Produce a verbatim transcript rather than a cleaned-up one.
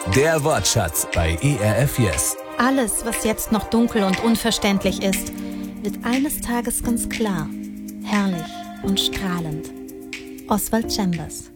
Der Wortschatz bei E R F Yes. Alles, was jetzt noch dunkel und unverständlich ist, wird eines Tages ganz klar, herrlich und strahlend. Oswald Chambers.